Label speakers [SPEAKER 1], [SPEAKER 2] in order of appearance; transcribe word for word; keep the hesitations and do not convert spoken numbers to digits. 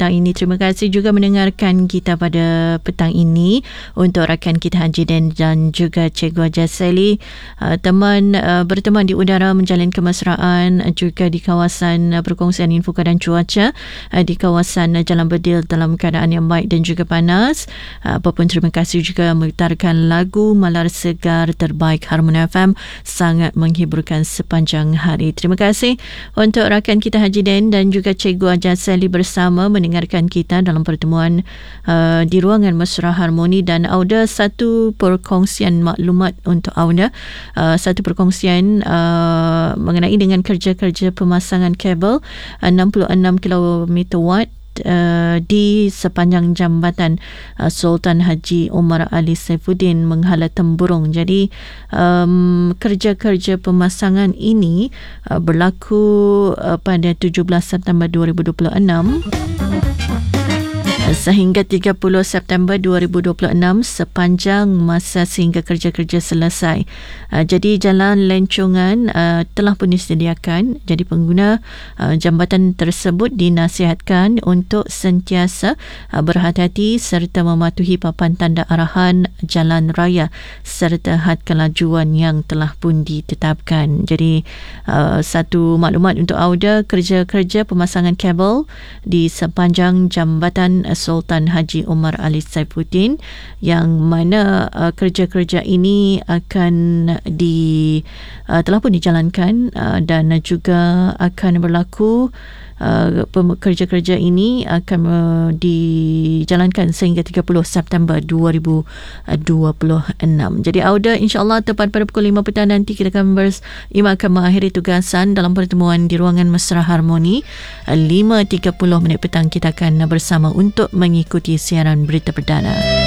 [SPEAKER 1] petang ini. Terima kasih juga mendengarkan kita pada petang ini. Untuk rakan kita Haji Dan dan juga Cikgu Haji Sally, uh, teman uh, berteman di udara menjalin kemesraan uh, juga di kawasan uh, perkongsian info keadaan cuaca uh, di kawasan uh, Jalan Bedil dalam keadaan yang baik dan juga panas. Uh, apapun terima kasih juga memutarkan lagu Malar Segar terbaik Harmony F M, sangat menghiburkan sepanjang hari. Terima kasih untuk rakan kita Haji Dan dan juga Cikgu Haji Sally bersama mendengarkan kita dalam pertemuan uh, di ruangan Mesra Harmoni. Dan Auda, satu perkongsian maklumat untuk Auda, uh, satu perkongsian uh, mengenai dengan kerja-kerja pemasangan kabel uh, enam puluh enam kilometer watt Uh, di sepanjang jambatan uh, Sultan Haji Omar Ali Saifuddin menghala Temburong. Jadi um, kerja-kerja pemasangan ini uh, berlaku uh, pada tujuh belas September dua ribu dua puluh enam sehingga tiga puluh September dua ribu dua puluh enam, sepanjang masa sehingga kerja-kerja selesai. Uh, jadi jalan lencongan uh, telah pun disediakan. Jadi pengguna uh, jambatan tersebut dinasihatkan untuk sentiasa uh, berhati-hati serta mematuhi papan tanda arahan jalan raya serta had kelajuan yang telah pun ditetapkan. Jadi uh, satu maklumat untuk Auda, kerja-kerja pemasangan kabel di sepanjang jambatan Sultan Haji Omar Ali Saifuddin, yang mana uh, kerja-kerja ini akan di uh, telah pun dijalankan uh, dan juga akan berlaku. Uh, kerja-kerja ini akan uh, dijalankan sehingga tiga puluh September dua ribu dua puluh enam. Jadi Auda, insya-Allah tepat pada pukul lima petang nanti kita akan bers Ima akan mengakhiri tugasan dalam pertemuan di ruangan Mesra Harmoni. lima tiga puluh minit petang kita akan bersama untuk mengikuti siaran berita perdana.